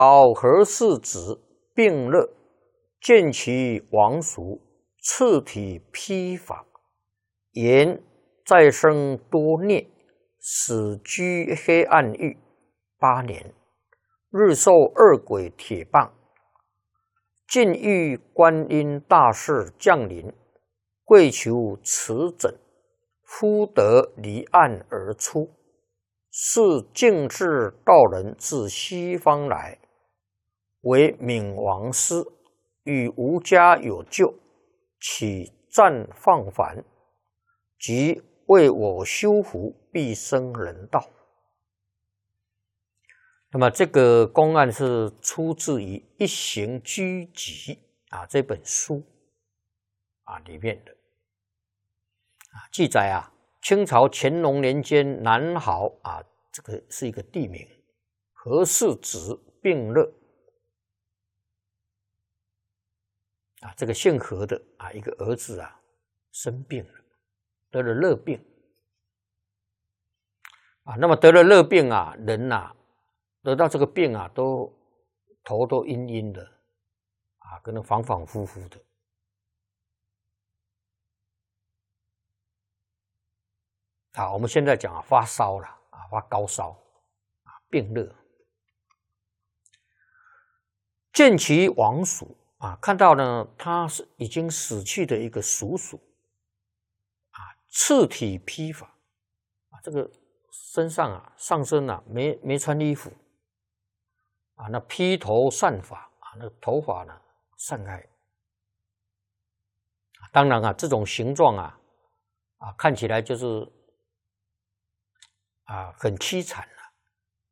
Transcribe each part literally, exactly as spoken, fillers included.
敖和氏子并乐，见其亡俗，次体披发，言再生多孽，死居黑暗狱八年，日受二鬼铁棒，尽遇观音大士降临，跪求持枕，忽得离岸而出，是净智道人自西方来，为冥王师，与吾家有旧，起暂放凡，即为我修福，必生人道。那么这个公案是出自于《一行居集》啊这本书啊里面的啊记载啊，清朝乾隆年间南豪啊，这个是一个地名，何氏子并乐啊，这个姓何的啊一个儿子啊生病了，得了热病啊，那么得了热病啊，人啊得到这个病啊，都头都晕晕的啊，可能反反复复的啊。我们现在讲啊，发烧了啊，发高烧啊，病热。见其亡属啊，看到呢，他是已经死去的一个叔叔啊，赤体披发啊，这个身上啊，上身啊没没穿衣服。啊，那披头散发啊，那头发呢散开。当然啊，这种形状啊，啊看起来就是啊很凄惨了、啊。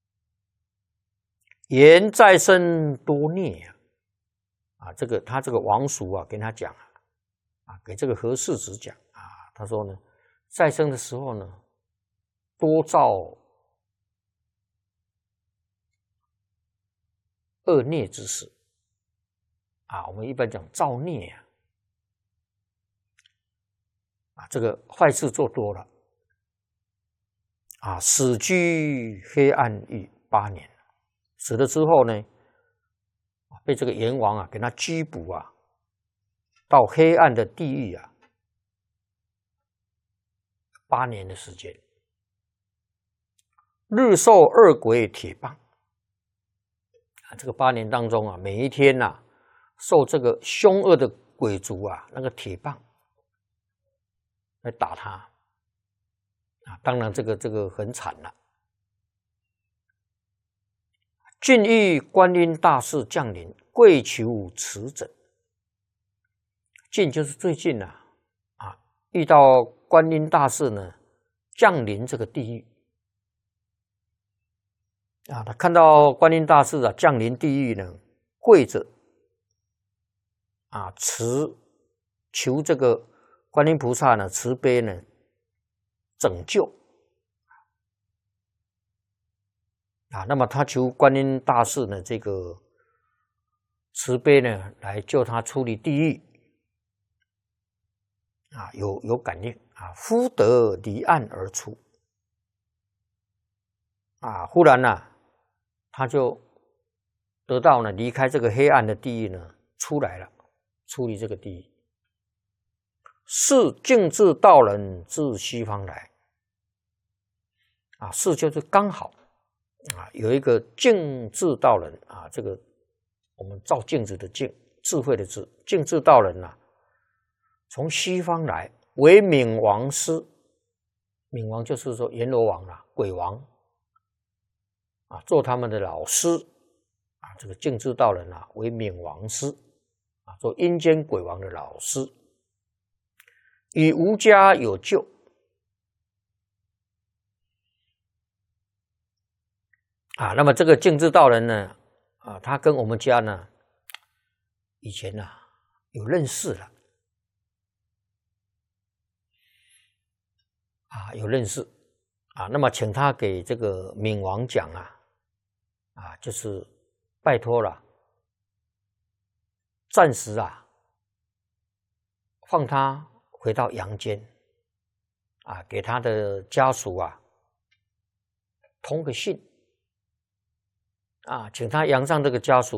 言再生多孽啊，啊这个他这个王叔啊跟他讲啊，啊给这个何氏子讲啊，他说呢，再生的时候呢，多造恶孽之事啊，我们一般讲造孽啊，啊，这个坏事做多了啊，死居黑暗狱八年，死了之后呢，被这个阎王啊给他拘捕啊，到黑暗的地狱啊，八年的时间，日受二鬼铁棒。这个八年当中啊，每一天呐、啊，受这个凶恶的鬼族啊那个铁棒来打他啊，当然这个这个很惨了。尽遇观音大士降临，跪求持枕。近就是最近呐、啊，啊，遇到观音大士呢降临这个地狱。啊，他看到观音大士啊降临地狱呢，跪着啊持求这个观音菩萨呢慈悲呢拯救啊，那么他求观音大士呢这个慈悲呢来救他出离地狱啊，有有感应啊，忽得离岸而出啊，忽然呢、啊。他就得到呢离开这个黑暗的地狱呢，出来了，出离这个地狱。是净智道人自西方来，啊，是就是刚好啊，有一个净智道人啊，这个我们照镜子的镜，智慧的智，净智道人呐、啊，从西方来，为冥王师，冥王就是说阎罗王啊，鬼王。啊，做他们的老师啊，这个净智道人啊，为冥王师啊，做阴间鬼王的老师，与吾家有旧啊。那么这个净智道人呢，啊，他跟我们家呢，以前呢、啊、有认识了啊，有认识啊。那么请他给这个冥王讲啊。啊，就是拜托了，暂时啊，放他回到阳间，啊，给他的家属啊通个信， 啊，请他杨上这个家属